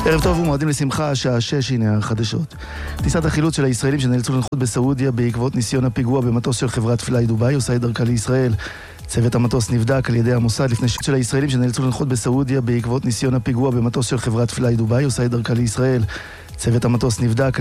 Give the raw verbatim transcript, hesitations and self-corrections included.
ערב טוב ומועדים לשמחה, השעה שש, הנה החדשות. טיסת החילוץ של הישראלים שנאלצו לנחות בסעודיה בעקבות ניסיון הפיגוע במטוס של חברת פליי דובאי עושה את דרכה לישראל. צוות המטוס נבדק על ידי המוסד לפני של הישראלים שנאלצו לנחות בסעודיה בעקבות ניסיון הפיגוע במטוס של חברת פליי דובאי עושה את דרכה לישראל. צוות המטוס נבדק